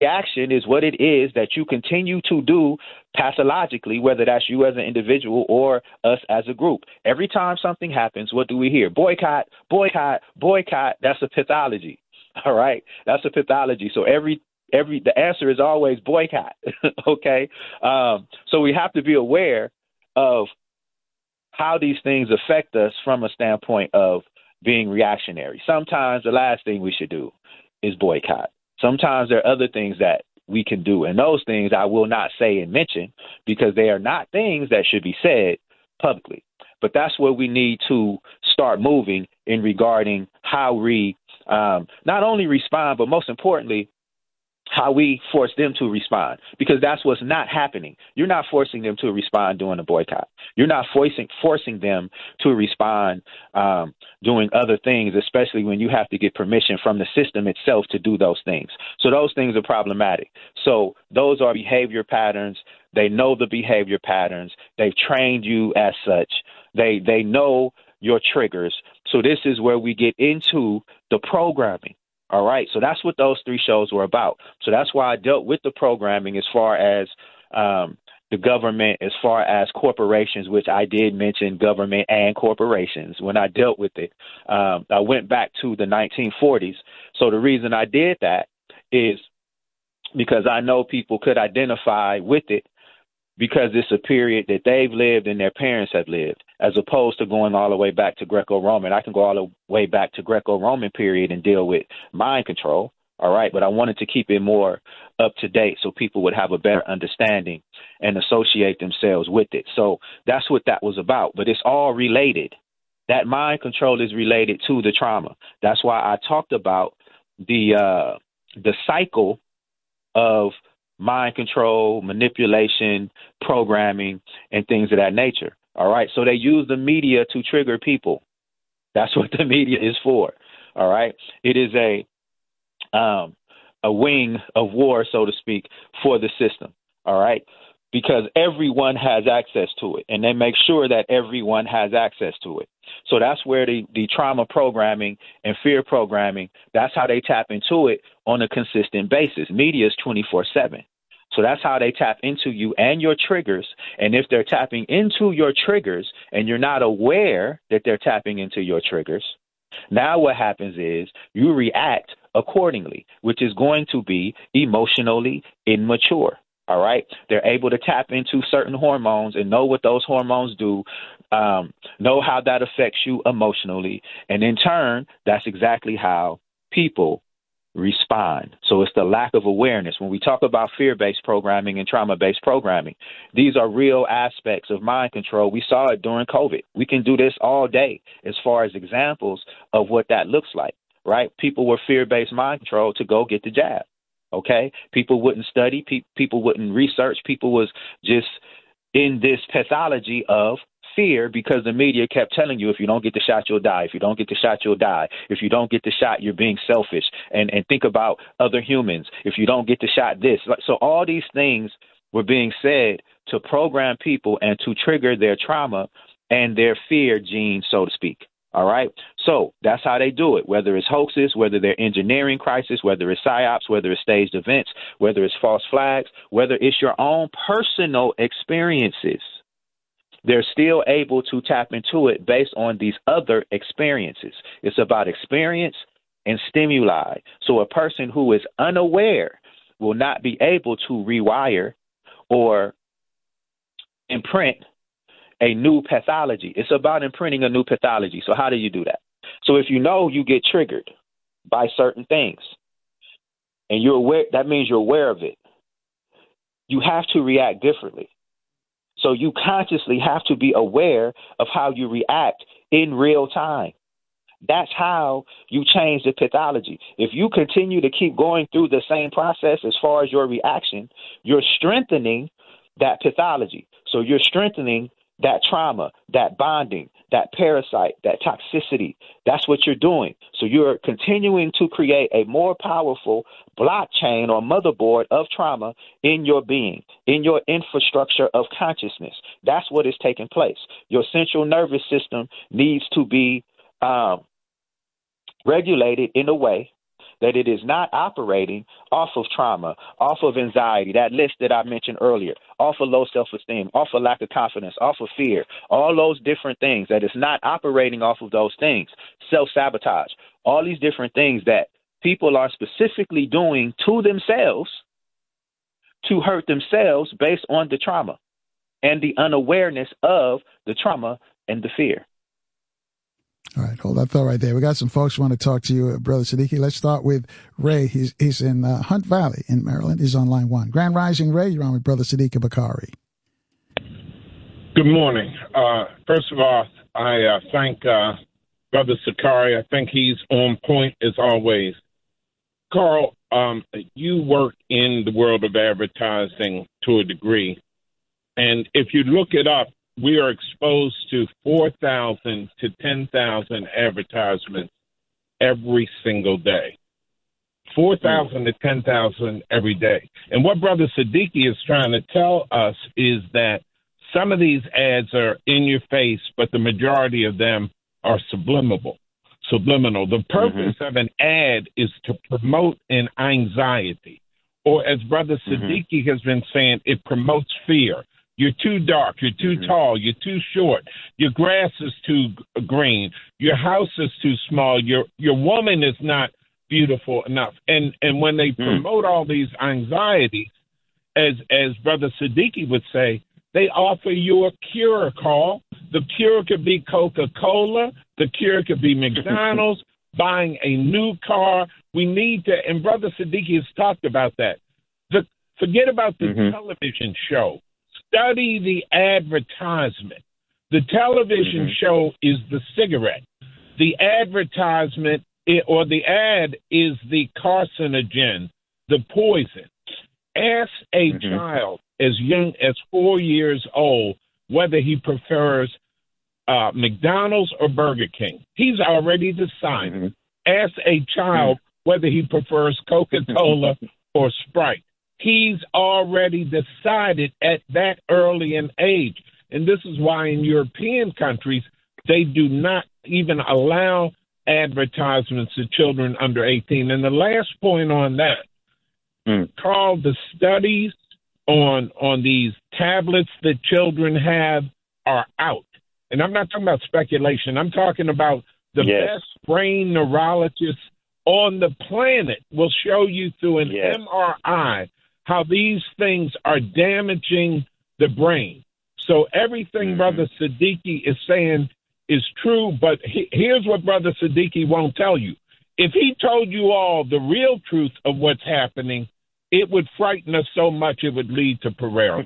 reaction is what it is that you continue to do pathologically, whether that's you as an individual or us as a group. Every time something happens, what do we hear? Boycott, boycott, boycott. That's a pathology. All right. That's a pathology. So the answer is always boycott. Okay. So we have to be aware of how these things affect us from a standpoint of being reactionary. Sometimes the last thing we should do is boycott. Sometimes there are other things that we can do, and those things I will not say and mention because they are not things that should be said publicly. But that's where we need to start moving in regarding how we not only respond, but most importantly, how we force them to respond, because that's what's not happening. You're not forcing them to respond during a boycott. You're not forcing them to respond doing other things, especially when you have to get permission from the system itself to do those things. So those things are problematic. So those are behavior patterns. They know the behavior patterns. They've trained you as such. They know your triggers. So this is where we get into the programming. All right. So that's what those three shows were about. So that's why I dealt with the programming as far as the government, as far as corporations, which I did mention government and corporations when I dealt with it. I went back to the 1940s. So the reason I did that is because I know people could identify with it because it's a period that they've lived and their parents have lived, as opposed to going all the way back to Greco-Roman. I can go all the way back to Greco-Roman period and deal with mind control, all right? But I wanted to keep it more up to date so people would have a better understanding and associate themselves with it. So that's what that was about, but it's all related. That mind control is related to the trauma. That's why I talked about the cycle of mind control, manipulation, programming, and things of that nature. All right. So they use the media to trigger people. That's what the media is for. All right. It is a wing of war, so to speak, for the system. All right. Because everyone has access to it, and they make sure that everyone has access to it. So that's where the trauma programming and fear programming, that's how they tap into it on a consistent basis. Media is 24/7. So that's how they tap into you and your triggers. And if they're tapping into your triggers and you're not aware that they're tapping into your triggers, now what happens is you react accordingly, which is going to be emotionally immature. All right. They're able to tap into certain hormones and know what those hormones do, know how that affects you emotionally. And in turn, that's exactly how people respond. So it's the lack of awareness. When we talk about fear-based programming and trauma-based programming, these are real aspects of mind control. We saw it during COVID. We can do this all day as far as examples of what that looks like, right? People were fear-based mind control to go get the jab. Okay. People wouldn't study. People wouldn't research. People was just in this pathology of fear because the media kept telling you, if you don't get the shot, you'll die. If you don't get the shot, you'll die. If you don't get the shot, you're being selfish and think about other humans. If you don't get the shot, this. So all these things were being said to program people and to trigger their trauma and their fear gene, so to speak. All right. So that's how they do it, whether it's hoaxes, whether they're engineering crisis, whether it's psyops, whether it's staged events, whether it's false flags, whether it's your own personal experiences. They're still able to tap into it based on these other experiences. It's about experience and stimuli. So a person who is unaware will not be able to rewire or imprint a new pathology. It's about imprinting a new pathology. So how do you do that? So if you know you get triggered by certain things and you're aware, that means you're aware of it. You have to react differently. So you consciously have to be aware of how you react in real time. That's how you change the pathology. If you continue to keep going through the same process as far as your reaction, you're strengthening that pathology. So you're strengthening that trauma, that bonding, that parasite, that toxicity. That's what you're doing. So you're continuing to create a more powerful blockchain or motherboard of trauma in your being, in your infrastructure of consciousness. That's what is taking place. Your central nervous system needs to be regulated in a way that it is not operating off of trauma, off of anxiety, that list that I mentioned earlier, off of low self-esteem, off of lack of confidence, off of fear, all those different things, that it's not operating off of those things, self-sabotage, all these different things that people are specifically doing to themselves to hurt themselves based on the trauma and the unawareness of the trauma and the fear. All right, hold that thought right there. We got some folks who want to talk to you, Brother Siddiqui. Let's start with Ray. He's in Hunt Valley in Maryland. He's on line one. Grand Rising, Ray. You're on with Brother Siddiqui Bakari. Good morning. First of all, I thank Brother Sakari. I think he's on point as always. Carl, you work in the world of advertising to a degree. And if you look it up, we are exposed to 4,000 to 10,000 advertisements every single day. 4,000 to 10,000 every day. And what Brother Siddiqui is trying to tell us is that some of these ads are in your face, but the majority of them are subliminal. The purpose of an ad is to promote an anxiety. Or as Brother Siddiqui has been saying, it promotes fear. You're too dark. You're too tall. You're too short. Your grass is too green. Your house is too small. Your woman is not beautiful enough. And when they promote all these anxieties, as Brother Siddiqui would say, they offer you a cure, Carl. The cure could be Coca-Cola. The cure could be McDonald's, buying a new car. We need to, and Brother Siddiqui has talked about that. Forget about the television show. Study the advertisement. The television show is the cigarette. The advertisement or the ad is the carcinogen, the poison. Ask a child as young as 4 years old whether he prefers McDonald's or Burger King. He's already decided. Ask a child whether he prefers Coca-Cola or Sprite. He's already decided at that early an age. And this is why in European countries, they do not even allow advertisements to children under 18. And the last point on that, Carl, the studies on these tablets that children have are out. And I'm not talking about speculation. I'm talking about the best brain neurologists on the planet will show you through an MRI how these things are damaging the brain. So everything Brother Siddiqui is saying is true, but here's what Brother Siddiqui won't tell you. If he told you all the real truth of what's happening, it would frighten us so much it would lead to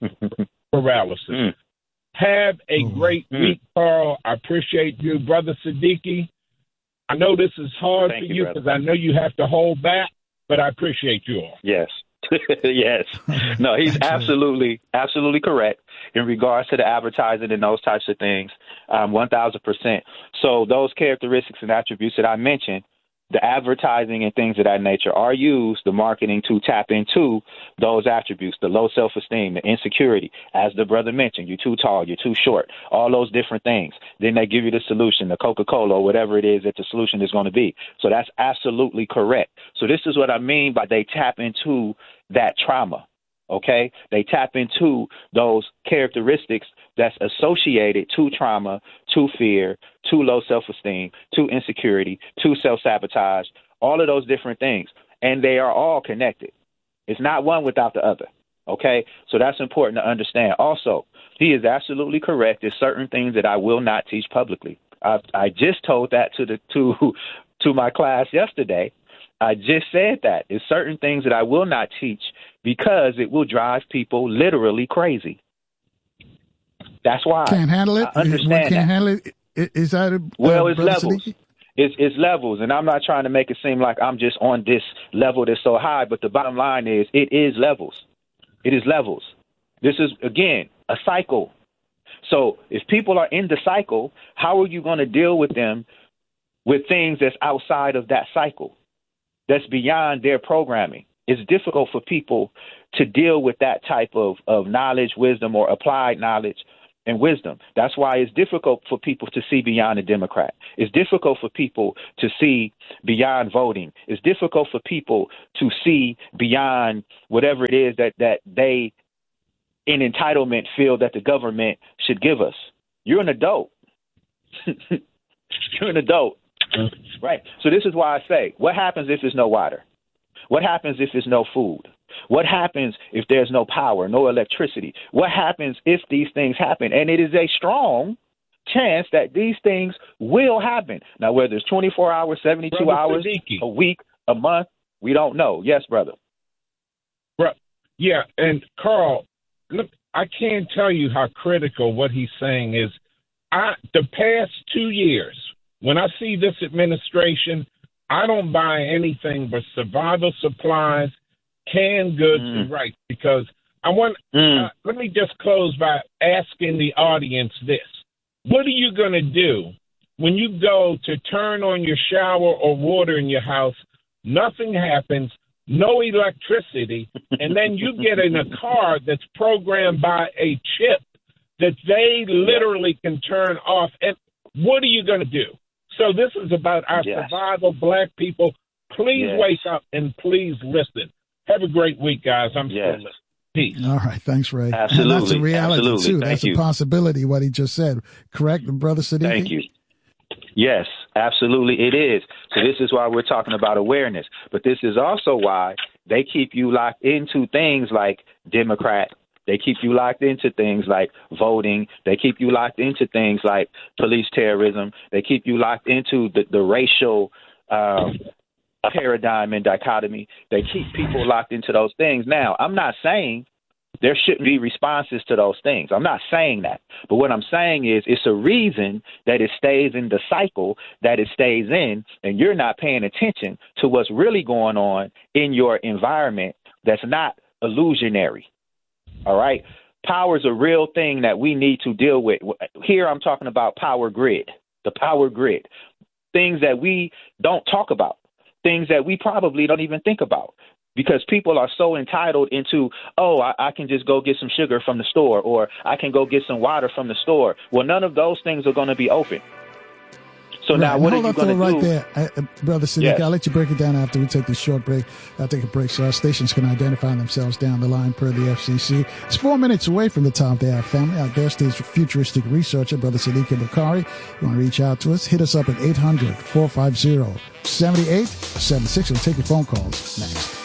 paralysis. Have a great week, Carl. I appreciate you, Brother Siddiqui. I know this is hard for you because I know you have to hold back, but I appreciate you all. Yes. Yes. No, he's absolutely correct in regards to the advertising and those types of things, 1,000%. So those characteristics and attributes that I mentioned, the advertising and things of that nature are used, the marketing, to tap into those attributes, the low self-esteem, the insecurity. As the brother mentioned, you're too tall, you're too short, all those different things. Then they give you the solution, the Coca-Cola, or whatever it is that the solution is going to be. So that's absolutely correct. So this is what I mean by they tap into that trauma. Okay, they tap into those characteristics that's associated to trauma, to fear, to low self-esteem, to insecurity, to self-sabotage, all of those different things. And they are all connected. It's not one without the other. Okay, so that's important to understand. Also, he is absolutely correct. There's certain things that I will not teach publicly. I just told that to my class yesterday. I just said that. There's certain things that I will not teach because it will drive people literally crazy. That's why. Can't handle it? I understand can't handle it? Is that a... Well, it's levels. It's levels, and I'm not trying to make it seem like I'm just on this level that's so high, but the bottom line is it is levels. It is levels. This is, again, a cycle. So if people are in the cycle, how are you going to deal with them with things that's outside of that cycle, that's beyond their programming? It's difficult for people to deal with that type of knowledge, wisdom, or applied knowledge and wisdom. That's why it's difficult for people to see beyond a Democrat. It's difficult for people to see beyond voting. It's difficult for people to see beyond whatever it is that they, in entitlement, feel that the government should give us. You're an adult. You're an adult. Right. So this is why I say, what happens if there's no water? What happens if there's no food? What happens if there's no power, no electricity? What happens if these things happen? And it is a strong chance that these things will happen. Now, whether it's 24 hours, 72 Brother hours, Siddiqui. a week, a month, we don't know. Yes, brother. Yeah, and Carl, look, I can't tell you how critical what he's saying is. The past 2 years, when I see this administration, I don't buy anything but survival supplies, canned goods, and rice, because I want. Let me just close by asking the audience this: what are you going to do when you go to turn on your shower or water in your house? Nothing happens, no electricity, and then you get in a car that's programmed by a chip that they literally can turn off. And what are you going to do? So this is about our survival, Black people. Please wake up and please listen. Have a great week, guys. I'm still listening. Peace. All right. Thanks, Ray. Absolutely. And that's a reality, Absolutely. too. That's a possibility, what he just said. Correct, Brother Siddiqui? Thank you. Yes, absolutely it is. So this is why we're talking about awareness. But this is also why they keep you locked into things like Democrat. They keep you locked into things like voting. They keep you locked into things like police terrorism. They keep you locked into the racial paradigm and dichotomy. They keep people locked into those things. Now, I'm not saying there shouldn't be responses to those things. I'm not saying that. But what I'm saying is it's a reason that it stays in the cycle that it stays in, and you're not paying attention to what's really going on in your environment that's not illusionary. All right? Power is a real thing that we need to deal with. Here I'm talking about power grid, the power grid, things that we don't talk about, things that we probably don't even think about. Because people are so entitled into, I can just go get some sugar from the store, or I can go get some water from the store. Well, none of those things are going to be open. So now what are you going to do? Right there, Brother Siddiqui, I'll let you break it down after we take this short break. I'll take a break so our stations can identify themselves down the line per the FCC. It's 4 minutes away from the top of the hour, family. Our guest is futuristic researcher, Brother Siddiqui Bakari. If you want to reach out to us, hit us up at 800-450-7876. We'll take your phone calls next.